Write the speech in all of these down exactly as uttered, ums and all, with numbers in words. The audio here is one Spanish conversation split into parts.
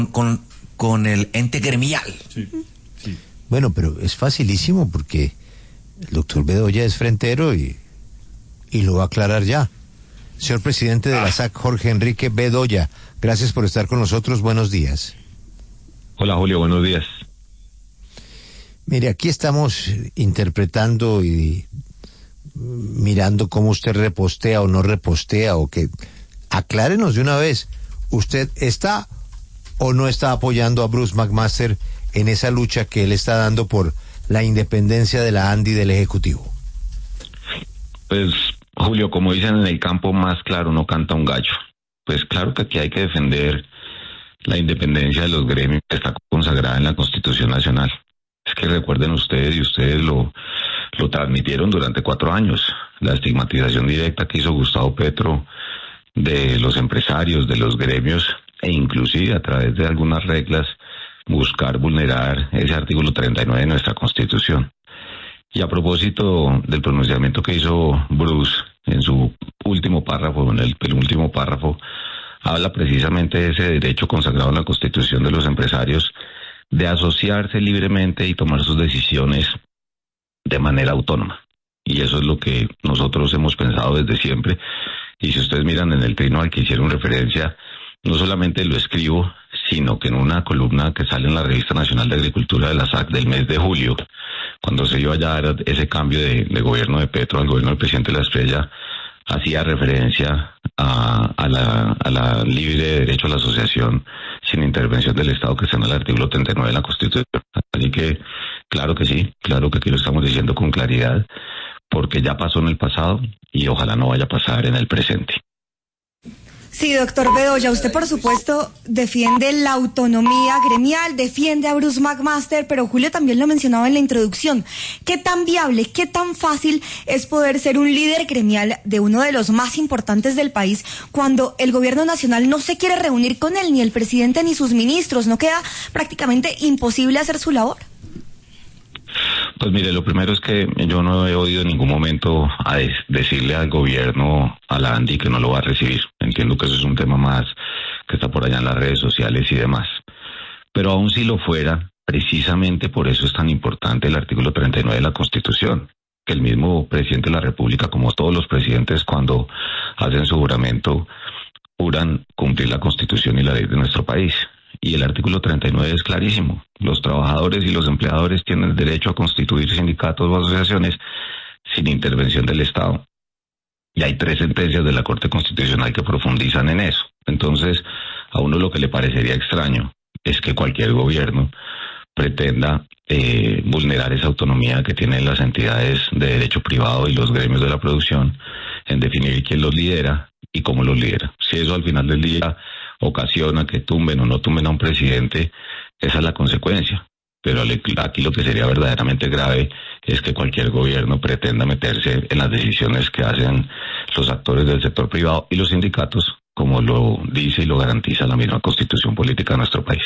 con, con el ente gremial. Sí, sí. Bueno, pero es facilísimo porque el doctor Bedoya es frentero y, y lo va a aclarar ya. Señor presidente de la S A C, Jorge Enrique Bedoya, gracias por estar con nosotros. Buenos días. Hola, Julio, buenos días. Mire, aquí estamos interpretando y mirando cómo usted repostea o no repostea, o que aclárenos de una vez, ¿usted está o no está apoyando a Bruce McMaster en esa lucha que él está dando por la independencia de la ANDI del Ejecutivo? Pues, Julio, como dicen en el campo, más claro no canta un gallo. Pues claro que aquí hay que defender la independencia de los gremios que está consagrada en la Constitución Nacional. Es que recuerden ustedes, y ustedes lo, lo transmitieron durante cuatro años, la estigmatización directa que hizo Gustavo Petro de los empresarios, de los gremios, e inclusive a través de algunas reglas buscar vulnerar ese artículo treinta y nueve de nuestra Constitución. Y a propósito del pronunciamiento que hizo Bruce en su último párrafo, en el penúltimo párrafo, habla precisamente de ese derecho consagrado en la Constitución de los empresarios de asociarse libremente y tomar sus decisiones de manera autónoma. Y eso es lo que nosotros hemos pensado desde siempre. Y si ustedes miran en el trino al que hicieron referencia, no solamente lo escribo, sino que en una columna que sale en la Revista Nacional de Agricultura de la S A C del mes de julio, cuando se iba a dar ese cambio de, de gobierno de Petro al gobierno del presidente de la Estrella, hacía referencia a, a, la, a la libre derecho a la asociación sin intervención del Estado, que está en el artículo treinta y nueve de la Constitución. Así que, claro que sí, claro que aquí lo estamos diciendo con claridad, porque ya pasó en el pasado y ojalá no vaya a pasar en el presente. Sí, doctor Bedoya, usted por supuesto defiende la autonomía gremial, defiende a Bruce McMaster, pero Julio también lo mencionaba en la introducción. ¿Qué tan viable, qué tan fácil es poder ser un líder gremial de uno de los más importantes del país cuando el gobierno nacional no se quiere reunir con él, ni el presidente ni sus ministros? ¿No queda prácticamente imposible hacer su labor? Pues mire, lo primero es que yo no he oído en ningún momento a des- decirle al gobierno, a la ANDI, que no lo va a recibir. Entiendo que eso es un tema más que está por allá en las redes sociales y demás. Pero aún si lo fuera, precisamente por eso es tan importante el artículo treinta y nueve de la Constitución, que el mismo presidente de la República, como todos los presidentes cuando hacen su juramento, juran cumplir la Constitución y la ley de nuestro país. Y el artículo treinta y nueve es clarísimo. Los trabajadores y los empleadores tienen derecho a constituir sindicatos o asociaciones sin intervención del Estado. Y hay tres sentencias de la Corte Constitucional que profundizan en eso. Entonces, a uno lo que le parecería extraño es que cualquier gobierno pretenda eh, vulnerar esa autonomía que tienen las entidades de derecho privado y los gremios de la producción en definir quién los lidera y cómo los lidera. Si eso al final del día ocasiona que tumben o no tumben a un presidente, esa es la consecuencia. Pero aquí lo que sería verdaderamente grave es que cualquier gobierno pretenda meterse en las decisiones que hacen los actores del sector privado y los sindicatos, como lo dice y lo garantiza la misma Constitución Política de nuestro país.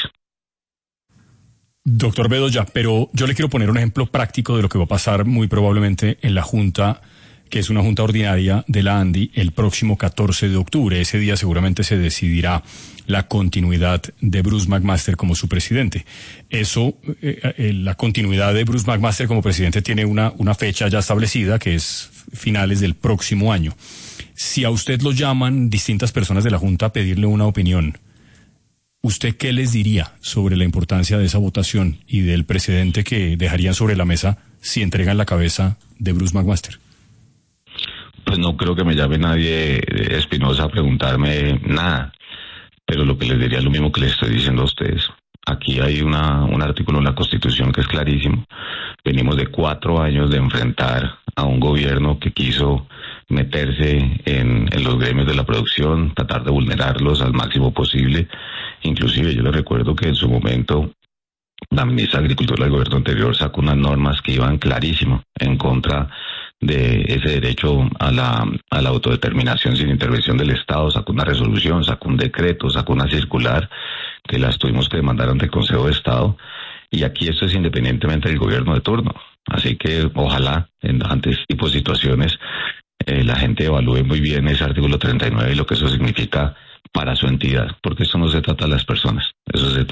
Doctor Bedoya, pero yo le quiero poner un ejemplo práctico de lo que va a pasar muy probablemente en la Junta, que es una junta ordinaria de la ANDI, el próximo catorce de octubre. Ese día seguramente se decidirá la continuidad de Bruce McMaster como su presidente. Eso, eh, eh, la continuidad de Bruce McMaster como presidente tiene una, una fecha ya establecida, que es finales del próximo año. Si a usted lo llaman distintas personas de la junta a pedirle una opinión, ¿usted qué les diría sobre la importancia de esa votación y del precedente que dejarían sobre la mesa si entregan la cabeza de Bruce McMaster? Pues no creo que me llame nadie, Espinosa, a preguntarme nada, pero lo que les diría es lo mismo que les estoy diciendo a ustedes. Aquí hay una, un artículo en la Constitución que es clarísimo. Venimos de cuatro años de enfrentar a un gobierno que quiso meterse en, en los gremios de la producción, tratar de vulnerarlos al máximo posible. Inclusive yo les recuerdo que en su momento la ministra de Agricultura del gobierno anterior sacó unas normas que iban clarísimo en contra de ese derecho a la, a la autodeterminación sin intervención del Estado. Sacó una resolución, sacó un decreto, sacó una circular que las tuvimos que demandar ante el Consejo de Estado, y aquí esto es independientemente del gobierno de turno. Así que ojalá en, ante este tipo de situaciones eh, la gente evalúe muy bien ese artículo treinta y nueve y lo que eso significa para su entidad, porque esto no se trata de las personas, eso se trata